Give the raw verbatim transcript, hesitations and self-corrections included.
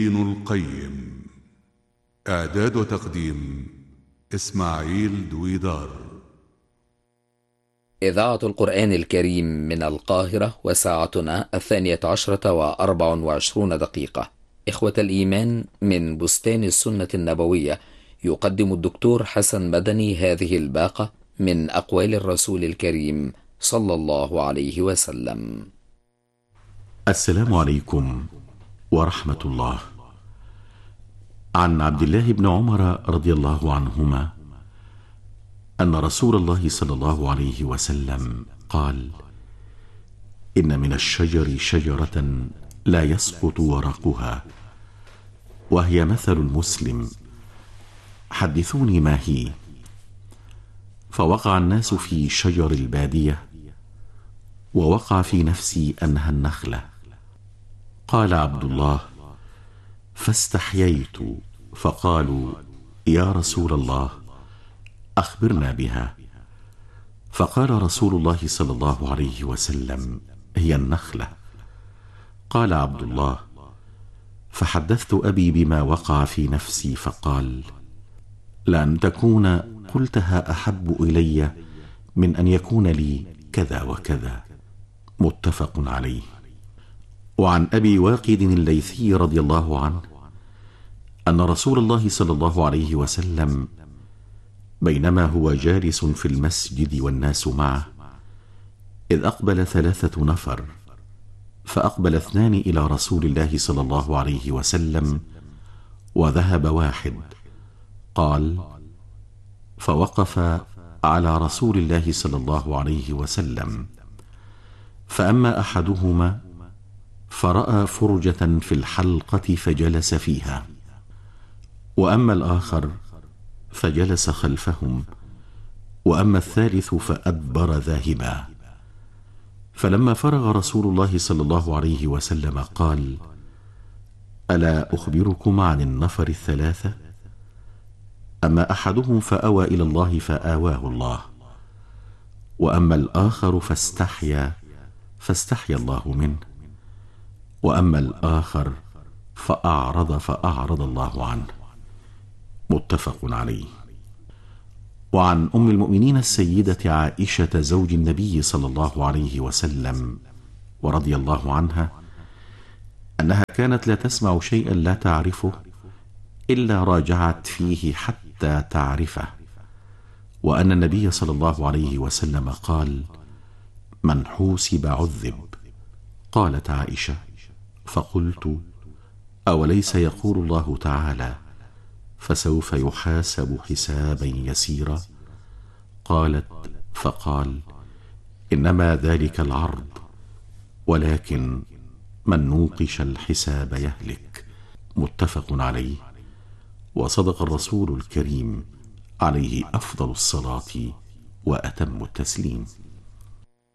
ابن القيم. إعداد وتقديم إسماعيل دويدار. إذاعة القرآن الكريم من القاهرة، وساعتنا الثانية عشرة وأربع وعشرون دقيقة. إخوة الإيمان، من بستان السنة النبوية يقدم الدكتور حسن مدني هذه الباقة من أقوال الرسول الكريم صلى الله عليه وسلم. السلام عليكم ورحمة الله. عن عبد الله بن عمر رضي الله عنهما أن رسول الله صلى الله عليه وسلم قال: إن من الشجر شجرة لا يسقط ورقها، وهي مثل المسلم، حدثوني ما هي. فوقع الناس في شجر البادية، ووقع في نفسي أنها النخلة. قال عبد الله: فاستحييت، فقالوا: يا رسول الله، أخبرنا بها. فقال رسول الله صلى الله عليه وسلم: هي النخلة. قال عبد الله: فحدثت أبي بما وقع في نفسي، فقال: لأن تكون قلتها أحب إلي من أن يكون لي كذا وكذا. متفق عليه. وعن أبي واقد الليثي رضي الله عنه أن رسول الله صلى الله عليه وسلم بينما هو جالس في المسجد والناس معه، إذ أقبل ثلاثة نفر، فأقبل اثنان إلى رسول الله صلى الله عليه وسلم، وذهب واحد. قال: فوقف على رسول الله صلى الله عليه وسلم، فأما أحدهما فرأى فرجة في الحلقة فجلس فيها، وأما الآخر فجلس خلفهم، وأما الثالث فأدبر ذاهبا. فلما فرغ رسول الله صلى الله عليه وسلم قال: ألا أخبركم عن النفر الثلاثة؟ أما أحدهم فأوى إلى الله فآواه الله، وأما الآخر فاستحيا فاستحيا الله منه، وأما الآخر فأعرض فأعرض الله عنه. متفق عليه. وعن أم المؤمنين السيدة عائشة زوج النبي صلى الله عليه وسلم ورضي الله عنها أنها كانت لا تسمع شيئا لا تعرفه إلا راجعت فيه حتى تعرفه، وأن النبي صلى الله عليه وسلم قال: من حوسب عذب. قالت عائشة: فقلت: أوليس يقول الله تعالى: فسوف يحاسب حسابا يسيرا؟ قالت: فقال: إنما ذلك العرض، ولكن من نوقش الحساب يهلك. متفق عليه. وصدق الرسول الكريم عليه أفضل الصلاة وأتم التسليم.